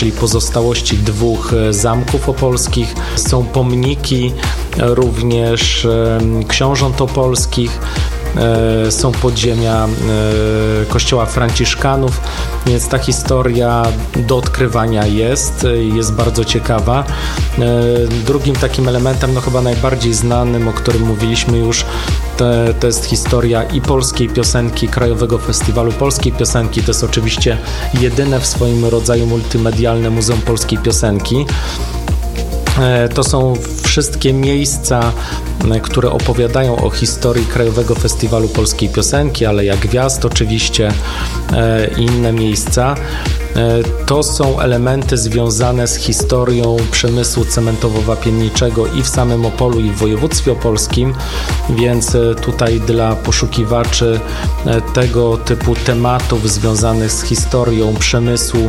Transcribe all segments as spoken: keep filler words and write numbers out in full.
czyli pozostałości dwóch zamków opolskich. Są pomniki również książąt opolskich. Są podziemia kościoła franciszkanów, więc ta historia do odkrywania jest, jest bardzo ciekawa. Drugim takim elementem, no chyba najbardziej znanym, o którym mówiliśmy już, to, to jest historia i polskiej piosenki, Krajowego Festiwalu Polskiej Piosenki. To jest oczywiście jedyne w swoim rodzaju multimedialne Muzeum Polskiej Piosenki. To są wszystkie miejsca, które opowiadają o historii Krajowego Festiwalu Polskiej Piosenki, Aleja Gwiazd oczywiście i inne miejsca. To są elementy związane z historią przemysłu cementowo-wapienniczego i w samym Opolu, i w województwie opolskim, więc tutaj dla poszukiwaczy tego typu tematów związanych z historią przemysłu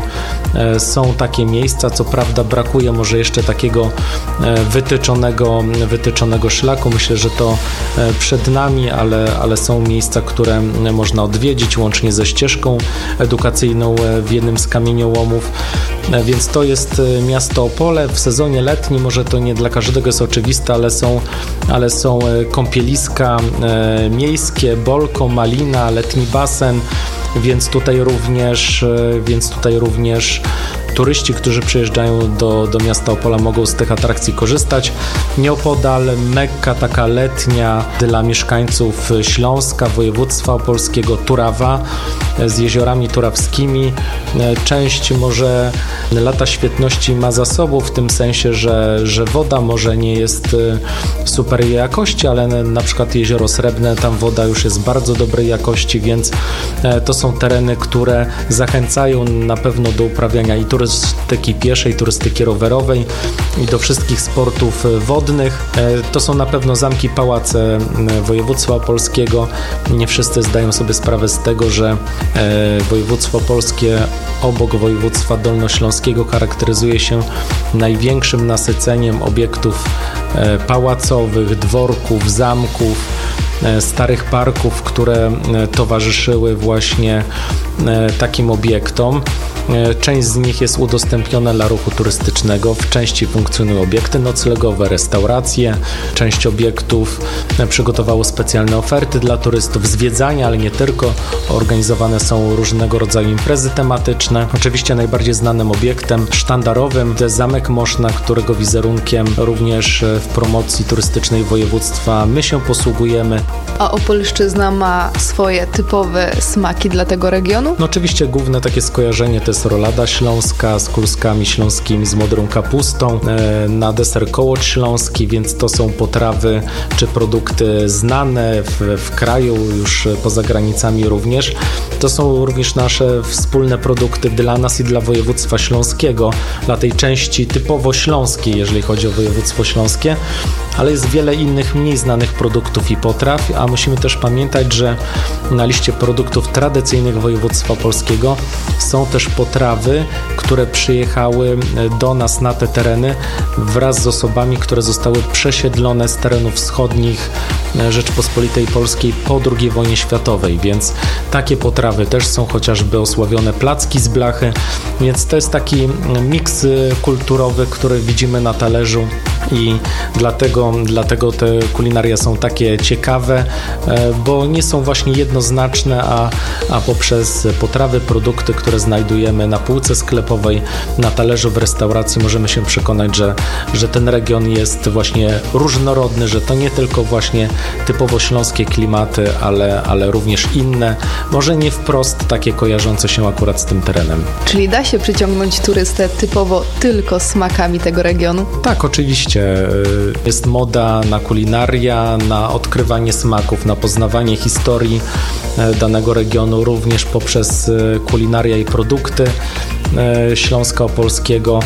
są takie miejsca. Co prawda brakuje może jeszcze takiego wytyczonego, wytyczonego szlaku. Myślę, że to przed nami, ale, ale są miejsca, które można odwiedzić, łącznie ze ścieżką edukacyjną w jednym z kamieniołomów, więc to jest miasto Opole. W sezonie letnim, może to nie dla każdego jest oczywiste, ale są, ale są kąpieliska miejskie, Bolko, Malina, letni basen, więc tutaj również, więc tutaj również turyści, którzy przyjeżdżają do, do miasta Opola, mogą z tych atrakcji korzystać. Nieopodal Mekka taka letnia dla mieszkańców Śląska, województwa opolskiego, Turawa z jeziorami turawskimi. Część może lata świetności ma za sobą, w tym sensie, że, że woda może nie jest super jakości, ale na przykład jezioro Srebrne, tam woda już jest bardzo dobrej jakości, więc to są tereny, które zachęcają na pewno do uprawiania i turystyki pieszej, turystyki rowerowej i do wszystkich sportów wodnych. To są na pewno zamki, pałace województwa opolskiego. Nie wszyscy zdają sobie sprawę z tego, że województwo opolskie obok województwa dolnośląskiego charakteryzuje się największym nasyceniem obiektów pałacowych, dworków, zamków, starych parków, które towarzyszyły właśnie takim obiektom. Część z nich jest udostępniona dla ruchu turystycznego, w części funkcjonują obiekty noclegowe, restauracje, część obiektów przygotowało specjalne oferty dla turystów, zwiedzania, ale nie tylko. Organizowane są różnego rodzaju imprezy tematyczne. Oczywiście najbardziej znanym obiektem sztandarowym to jest Zamek Moszna, którego wizerunkiem również w promocji turystycznej województwa my się posługujemy. A Opolszczyzna ma swoje typowe smaki dla tego regionu? No oczywiście główne takie skojarzenie to jest rolada śląska z kluskami śląskimi, z modrą kapustą, na deser kołocz śląski, więc to są potrawy czy produkty znane w, w kraju, już poza granicami również. To są również nasze wspólne produkty dla nas i dla województwa śląskiego, dla tej części typowo śląskiej, jeżeli chodzi o województwo śląskie, ale jest wiele innych mniej znanych produktów i potraw, a musimy też pamiętać, że na liście produktów tradycyjnych województwa opolskiego są też potrawy, które przyjechały do nas na te tereny wraz z osobami, które zostały przesiedlone z terenów wschodnich Rzeczpospolitej Polskiej po drugiej wojnie światowej, więc takie potrawy też są, chociażby osławione placki z blachy, więc to jest taki miks kulturowy, który widzimy na talerzu i dlatego, dlatego te kulinaria są takie ciekawe, bo nie są właśnie jednoznaczne, a, a poprzez potrawy, produkty, które znajdujemy na półce sklepowej, na talerzu w restauracji, możemy się przekonać, że, że ten region jest właśnie różnorodny, że to nie tylko właśnie typowo śląskie klimaty, ale, ale również inne, może nie wprost takie kojarzące się akurat z tym terenem. Czyli da się przyciągnąć turystę typowo tylko smakami tego regionu? Tak, oczywiście. Jest moda na kulinaria, na odkrywanie smaków, na poznawanie historii danego regionu, również poprzez kulinaria i produkty Śląska Opolskiego.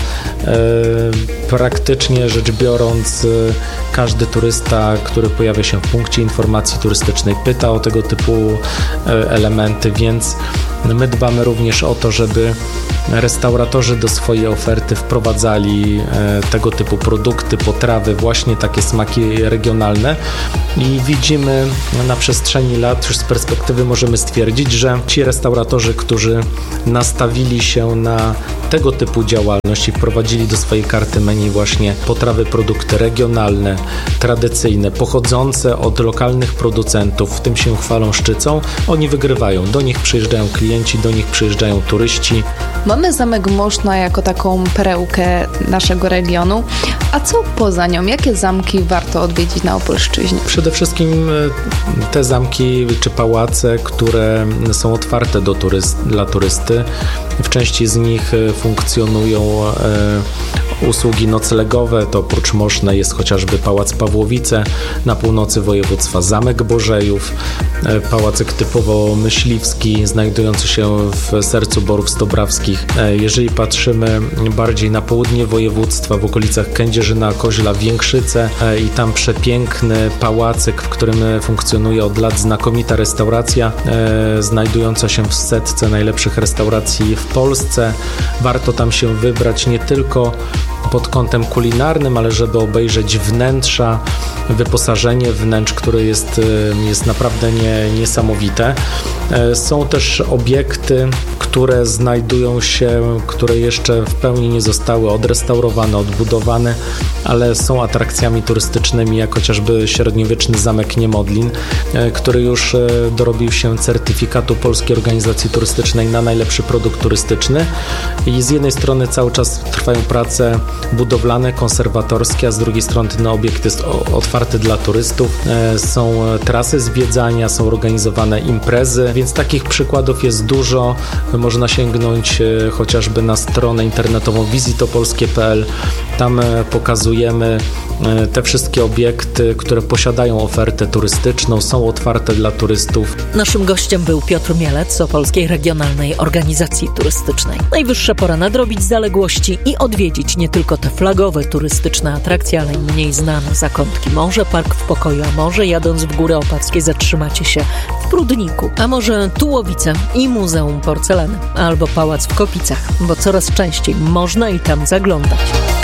Praktycznie rzecz biorąc, każdy turysta, który pojawia się w punkcie informacji turystycznej, pyta o tego typu elementy, więc My dbamy również o to, żeby restauratorzy do swojej oferty wprowadzali tego typu produkty, potrawy, właśnie takie smaki regionalne i widzimy na przestrzeni lat, już z perspektywy możemy stwierdzić, że ci restauratorzy, którzy nastawili się na tego typu działalność i wprowadzili do swojej karty menu właśnie potrawy, produkty regionalne, tradycyjne, pochodzące od lokalnych producentów, w tym się chwalą, szczycą, oni wygrywają. Do nich przyjeżdżają klienci, do nich przyjeżdżają turyści. Mamy Zamek Moszna jako taką perełkę naszego regionu. A co poza nią? Jakie zamki warto odwiedzić na Opolszczyźnie? Przede wszystkim te zamki czy pałace, które są otwarte do turyst, dla turysty. W części z nich funkcjonują e, usługi noclegowe. To oprócz Moszna jest chociażby Pałac Pawłowice, na północy województwa Zamek Bożejów, e, pałacyk typowo myśliwski, znajdujący się w sercu Borów Stobrawskich. E, jeżeli patrzymy bardziej na południe województwa, w okolicach Kędzierzyna, Koźla, Więkrzyce e, i tam przepiękny pałacyk, w którym funkcjonuje od lat znakomita restauracja, e, znajdująca się w setce najlepszych restauracji w Polsce. Warto tam się wybrać nie tylko pod kątem kulinarnym, ale żeby obejrzeć wnętrza, wyposażenie wnętrz, które jest, jest naprawdę nie, niesamowite. Są też obiekty, które znajdują się, które jeszcze w pełni nie zostały odrestaurowane, odbudowane, ale są atrakcjami turystycznymi, jak chociażby średniowieczny Zamek Niemodlin, który już dorobił się certyfikatu Polskiej Organizacji Turystycznej na najlepszy produkt turystyczny. I z jednej strony cały czas trwają prace budowlane, konserwatorskie, a z drugiej strony ten obiekt jest otwarty dla turystów. Są trasy zwiedzania, są organizowane imprezy, więc takich przykładów jest dużo. Można sięgnąć chociażby na stronę internetową wizytopolskie kropka p l. Tam pokazujemy te wszystkie obiekty, które posiadają ofertę turystyczną, są otwarte dla turystów. Naszym gościem był Piotr Mielec z Opolskiej Regionalnej Organizacji Turystycznej. Najwyższa pora nadrobić zaległości i odwiedzić nie tylko te flagowe turystyczne atrakcje, ale i mniej znane zakątki. Może Park w Pokoju, a może jadąc w Góry Opackie zatrzymacie się w Prudniku, a może Tułowice i Muzeum Porcelany, albo Pałac w Kopicach, bo coraz częściej można i tam zaglądać.